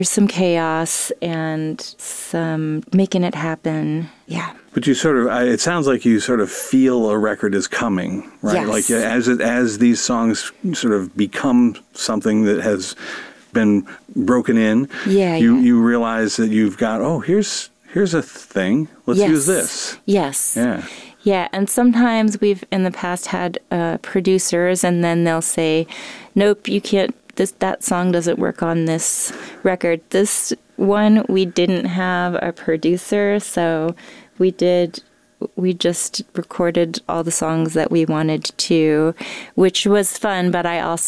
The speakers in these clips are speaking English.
some chaos and some making it happen. Yeah. But you sort of, it sounds like you sort of feel a record is coming, right? Yes. Like as these songs sort of become something that has been broken in, you realize that you've got, here's a thing. Let's use this. Yes. Yeah. Yeah, and sometimes we've in the past had producers, and then they'll say, "Nope, you can't. That song doesn't work on this record." This one we didn't have a producer, so we just recorded all the songs that we wanted to, which was fun. But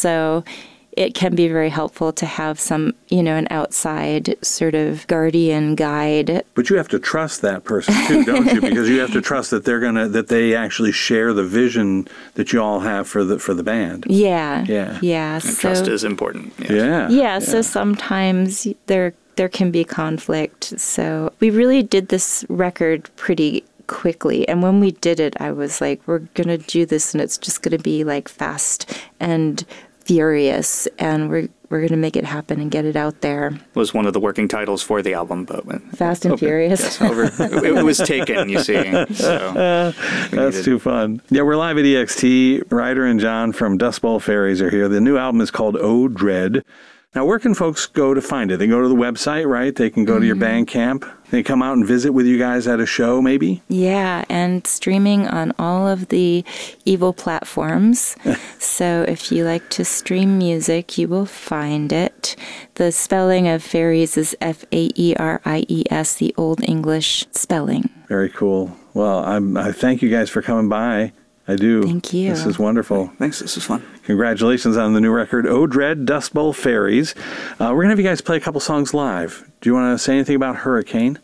it can be very helpful to have some, an outside sort of guardian guide. But you have to trust that person too, don't you? Because you have to trust that that they actually share the vision that you all have for the band. Yeah. And trust is important. Yes. Yeah. So sometimes there can be conflict. So we really did this record pretty quickly, and when we did it, I was like, we're gonna do this, and it's just gonna be like fast and furious, and we're going to make it happen and get it out there. Was one of the working titles for the album, but Fast and Furious. Yes, it was taken, you see. So that's too fun. Yeah, we're live at EXT. Ryder and John from Dust Bowl Fairies are here. The new album is called Oh Dread. Now, where can folks go to find it? They go to the website, right? They can go to your Bandcamp. They come out and visit with you guys at a show, maybe? Yeah, and streaming on all of the evil platforms. So if you like to stream music, you will find it. The spelling of Fairies is Faeries, the Old English spelling. Very cool. Well, I thank you guys for coming by. I do. Thank you. This is wonderful. Thanks. This was fun. Congratulations on the new record, Oh Dread, Dust Bowl Fairies. We're going to have you guys play a couple songs live. Do you want to say anything about Hurricane?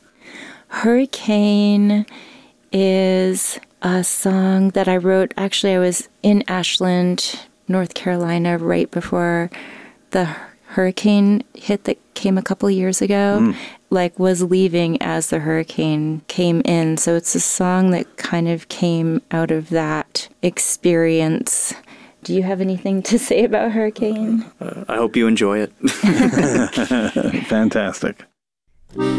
Hurricane is a song that I wrote. Actually, I was in Ashland, North Carolina, right before the hurricane hit that came a couple years ago. Was leaving as the hurricane came in. So it's a song that kind of came out of that experience. Do you have anything to say about Hurricane? I hope you enjoy it. Fantastic.